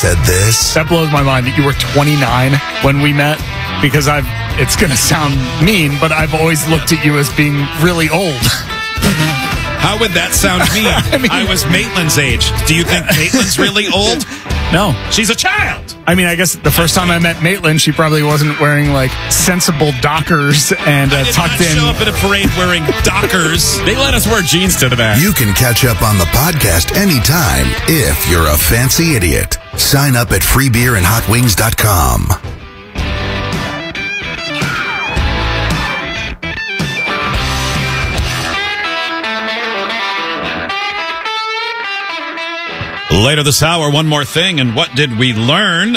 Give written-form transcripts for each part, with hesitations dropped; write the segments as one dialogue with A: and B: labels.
A: said this?
B: That blows my mind that you were 29 when we met, because it's going to sound mean, but I've always looked at you as being really old.
C: How would that sound mean? I was Maitland's age. Do you think Maitland's really old?
B: No.
C: She's a child.
B: I mean, I guess the first time I met Maitland, she probably wasn't wearing, like, sensible Dockers and tucked in.
C: I did not show up at a parade wearing Dockers.
D: They let us wear jeans to the back.
A: You can catch up on the podcast anytime if you're a fancy idiot. Sign up at freebeerandhotwings.com.
C: Later this hour, one more thing, and what did we learn?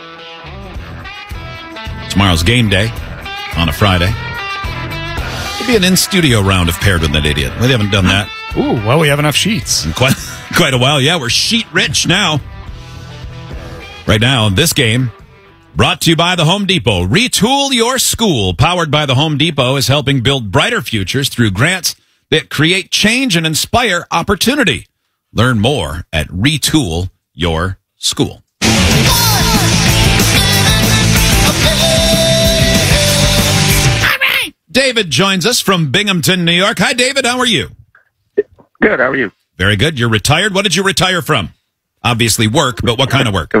C: Tomorrow's game day on a Friday. It'll be an in-studio round of Paired with an Idiot. We haven't done that.
B: Ooh, well, we have enough sheets.
C: In quite a while. Yeah, we're sheet-rich now. Right now, this game, brought to you by the Home Depot. Retool your school, powered by the Home Depot, is helping build brighter futures through grants that create change and inspire opportunity. Learn more at Retool Your School. David joins us from Binghamton, New York. Hi, David. How are you?
E: Good. How are you?
C: Very good. You're retired. What did you retire from? Obviously work, but what kind of work?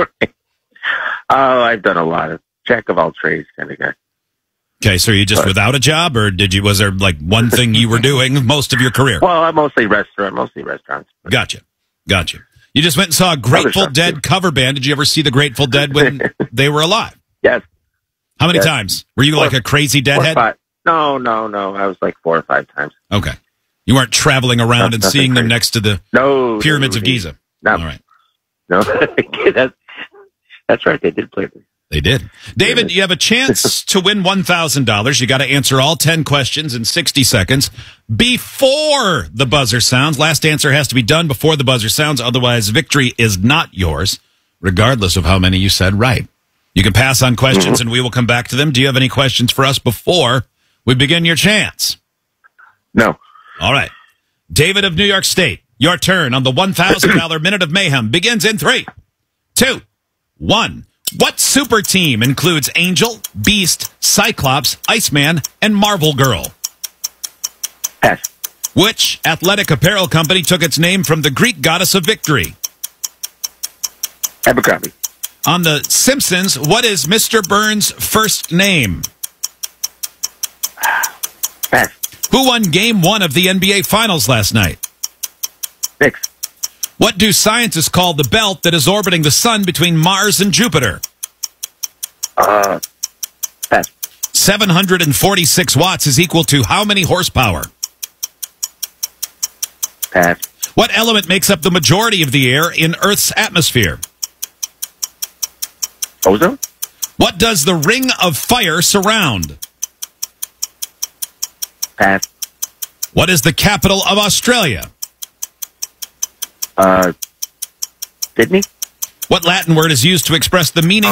E: I've done a lot of jack of all trades kind of guy.
C: Okay, so are you just without a job, or was there like one thing you were doing most of your career?
E: Well, I'm mostly restaurants.
C: Gotcha. You just went and saw a Grateful Dead cover band. Did you ever see the Grateful Dead when they were alive?
E: Yes.
C: How many times? Were you like a crazy deadhead?
E: No. I was like 4 or 5 times.
C: Okay. You weren't traveling around and seeing them next to the pyramids of Giza.
E: No.
C: All right.
E: No, that's right. They did play.
C: They did. David, you have a chance to win $1,000. You got to answer all 10 questions in 60 seconds before the buzzer sounds. Last answer has to be done before the buzzer sounds. Otherwise, victory is not yours, regardless of how many you said right. You can pass on questions, and we will come back to them. Do you have any questions for us before we begin your chance?
E: No.
C: All right. David of New York State, your turn on the $1,000 Minute of Mayhem begins in 3, 2, 1. What super team includes Angel, Beast, Cyclops, Iceman, and Marvel Girl?
E: Pass.
C: Which athletic apparel company took its name from the Greek goddess of victory?
E: Abercrombie.
C: On The Simpsons, what is Mr. Burns' first name?
E: Pass.
C: Who won Game 1 of the NBA Finals last night?
E: Knicks.
C: What do scientists call the belt that is orbiting the sun between Mars and Jupiter?
E: Pass.
C: 746 watts is equal to how many horsepower?
E: Pass.
C: What element makes up the majority of the air in Earth's atmosphere?
E: Ozone.
C: What does the ring of fire surround?
E: Pass.
C: What is the capital of Australia?
E: Sydney.
C: What Latin word is used to express the meaning?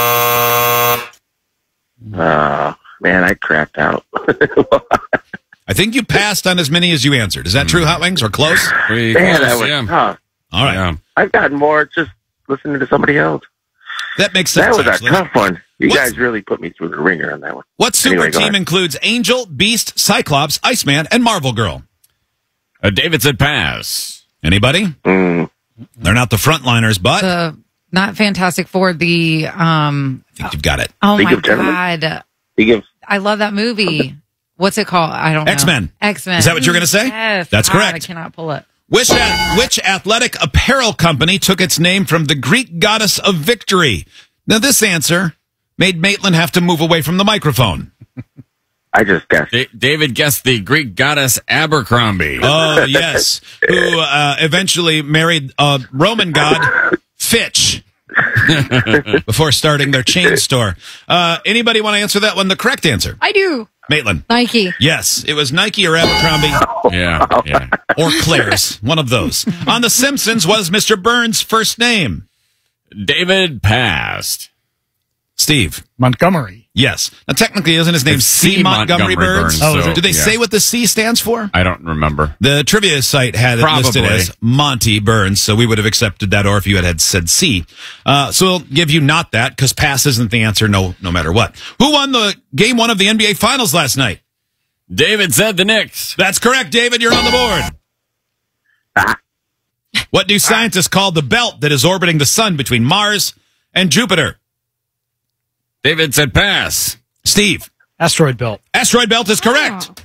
E: Man, I crapped out.
C: I think you passed on as many as you answered. Is that true, Hot Wings, or close?
E: Man, that was tough.
C: All right.
D: Yeah.
E: I've gotten more just listening to somebody else.
C: That makes sense,
E: That was
C: actually.
E: a tough one. You guys really put me through the ringer on that one.
C: What super
E: Anyway, go
C: team
E: ahead.
C: includes Angel, Beast, Cyclops, Iceman, and Marvel Girl?
D: David said pass.
C: Anybody? They're not the frontliners, but
F: Not Fantastic Four,
C: I think you've got it.
F: oh
E: League
F: my
E: of Gentlemen?
F: God.
E: League of
F: I love that movie. What's it called? I don't know.
C: X-Men.
F: X-Men.
C: Is that what you're going to say?
F: Yes.
C: That's
F: God,
C: correct.
F: I cannot pull it.
C: Which athletic apparel company took its name from the Greek goddess of victory? Now, this answer made Maitland have to move away from the microphone.
E: I just guessed.
D: David guessed the Greek goddess Abercrombie.
C: Oh, yes. Who eventually married a Roman god, Fitch, before starting their chain store. Anybody want to answer that one? The correct answer.
F: I do.
C: Maitland.
F: Nike.
C: Yes, it was Nike or Abercrombie.
D: Yeah.
C: Or Claire's, one of those. On The Simpsons, what is Mr. Burns' first name?
D: David passed.
C: Steve.
B: Montgomery.
C: Yes. Now, technically, isn't his name
D: It's
C: C. Montgomery Burns?
D: so,
C: Do they say what the C stands for?
D: I don't remember.
C: The trivia site had it listed
D: Probably.
C: as Monty Burns, so we would have accepted that, or if you had said C. So we'll give you not that, because pass isn't the answer no matter what. Who won the game 1 of the NBA Finals last night?
D: David said the Knicks.
C: That's correct, David. You're on the board. What do scientists call the belt that is orbiting the sun between Mars and Jupiter?
D: David said pass.
C: Steve.
B: Asteroid belt.
C: Asteroid belt is correct.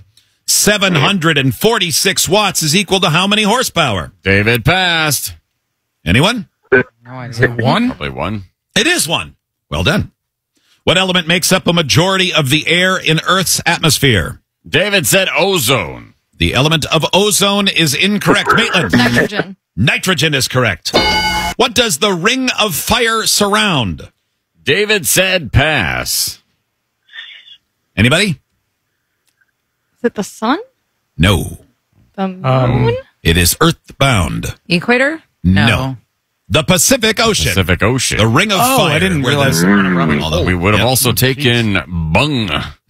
C: 746 watts is equal to how many horsepower?
D: David passed.
C: Anyone?
F: No idea.
B: One?
D: Probably one.
C: It is one. Well done. What element makes up a majority of the air in Earth's atmosphere?
D: David said ozone.
C: The element of ozone is incorrect. Maitland.
F: Nitrogen.
C: Nitrogen is correct. What does the ring of fire surround?
D: David said pass.
C: Anybody?
G: Is it the sun?
C: No.
G: The moon?
C: It is earthbound.
F: Equator?
C: No. The Pacific Ocean.
D: Pacific Ocean.
C: The ring of fire.
B: I didn't
C: where
B: realize.
C: the-
D: We would have
C: Yep.
D: also taken Bung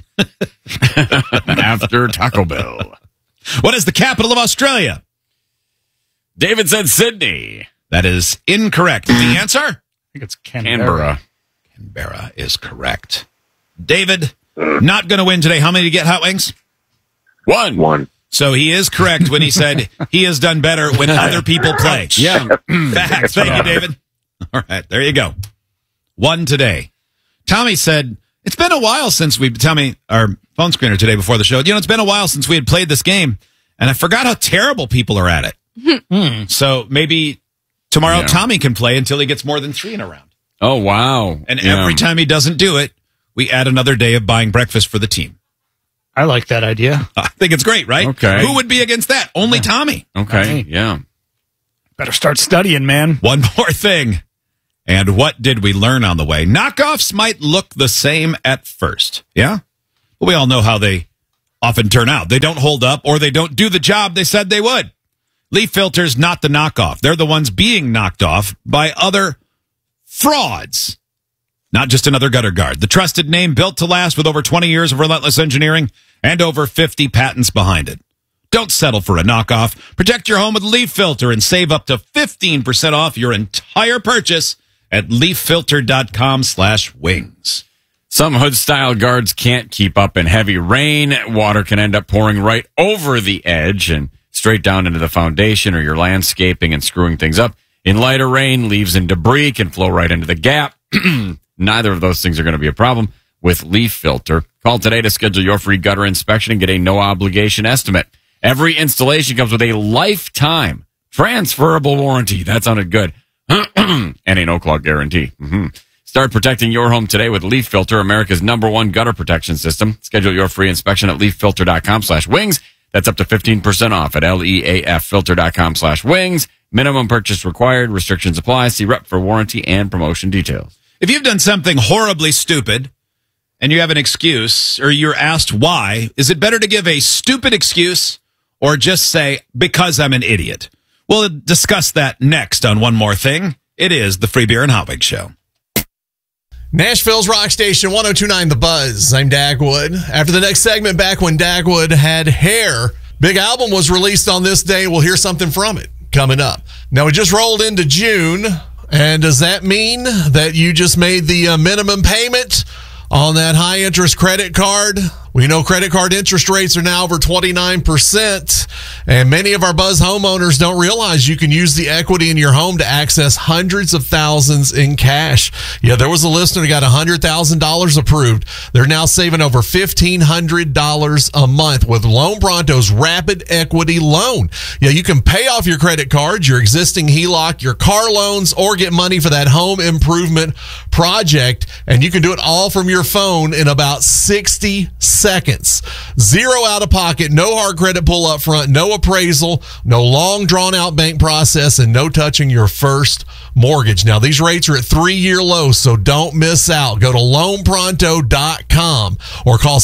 D: after Taco Bell.
C: What is the capital of Australia?
D: David said Sydney.
C: That is incorrect. The answer?
B: I think it's
D: Canberra.
C: Canberra is correct. David, not going to win today. How many did you get, Hot Wings?
E: One.
C: So he is correct when he said he has done better when other people play.
D: Yeah.
C: Facts. Thank you, David. All right, there you go. One today. Tommy said, it's been a while since Tommy, our phone screener today before the show, it's been a while since we had played this game, and I forgot how terrible people are at it. So maybe tomorrow
D: Yeah.
C: Tommy can play until he gets more than 3 in a round.
D: Oh, wow.
C: And
D: Yeah.
C: every time he doesn't do it, we add another day of buying breakfast for the team.
B: I like that idea.
C: I think it's great, right?
D: Okay.
C: Who would be against that? Only Tommy.
D: Okay. Yeah.
B: Better start studying, man.
C: One more thing. And what did we learn on the way? Knockoffs might look the same at first. Yeah? But we all know how they often turn out. They don't hold up or they don't do the job they said they would. Leaf Filter's not the knockoff. They're the ones being knocked off by other frauds. Not just another gutter guard. The trusted name built to last with over 20 years of relentless engineering and over 50 patents behind it. Don't settle for a knockoff. Protect your home with Leaf Filter and save up to 15% off your entire purchase at leaffilter.com/wings.
D: Some hood-style guards can't keep up in heavy rain. Water can end up pouring right over the edge and straight down into the foundation or your landscaping and screwing things up. In lighter rain, leaves and debris can flow right into the gap. Neither of those things are going to be a problem with Leaf Filter. Call today to schedule your free gutter inspection and get a no-obligation estimate. Every installation comes with a lifetime transferable warranty. That sounded good. And a no-clog guarantee. Start protecting your home today with Leaf Filter, America's #1 gutter protection system. Schedule your free inspection at leaffilter.com/wings. That's up to 15% off at leaffilter.com/wings. Minimum purchase required. Restrictions apply. See rep for warranty and promotion details.
C: If you've done something horribly stupid and you have an excuse or you're asked why, is it better to give a stupid excuse or just say, because I'm an idiot? We'll discuss that next on One More Thing. It is the Free Beer and Hot Wings Show.
H: Nashville's Rock Station 102.9 The Buzz. I'm Dagwood. After the next segment, back when Dagwood had hair, big album was released on this day. We'll hear something from it coming up. Now, we just rolled into June, and does that mean that you just made the minimum payment on that high-interest credit card? We know credit card interest rates are now over 29%, and many of our Buzz homeowners don't realize you can use the equity in your home to access hundreds of thousands in cash. Yeah, there was a listener who got $100,000 approved. They're now saving over $1,500 a month with Loan Pronto's Rapid Equity Loan. Yeah, you can pay off your credit cards, your existing HELOC, your car loans, or get money for that home improvement project, and you can do it all from your phone in about 60 seconds. Zero out of pocket, no hard credit pull up front, no appraisal, no long drawn out bank process, and no touching your first mortgage. Now, these rates are at 3-year lows, so don't miss out. Go to loanpronto.com or call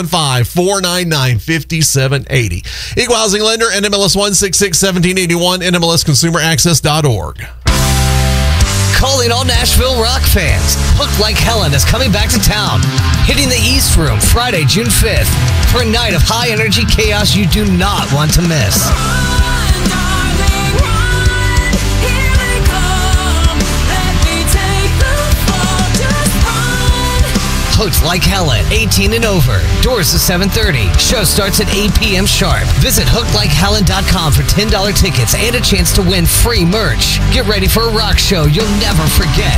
H: 615-499-5780. Equal housing lender, NMLS 1661781, NMLSconsumeraccess.org.
I: Calling all Nashville rock fans. Hooked Like Helen is coming back to town. Hitting the East Room Friday, June 5th for a night of high energy chaos you do not want to miss. Hooked Like Helen, 18 and over. Doors is 7:30. Show starts at 8 p.m. sharp. Visit hookedlikehelen.com for $10 tickets and a chance to win free merch. Get ready for a rock show you'll never forget.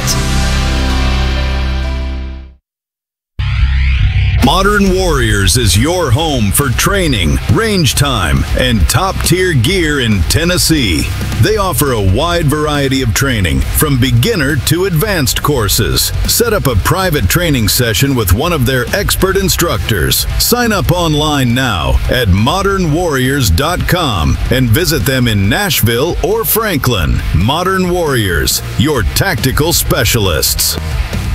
J: Modern Warriors is your home for training, range time, and top-tier gear in Tennessee. They offer a wide variety of training, from beginner to advanced courses. Set up a private training session with one of their expert instructors. Sign up online now at modernwarriors.com and visit them in Nashville or Franklin. Modern Warriors, your tactical specialists.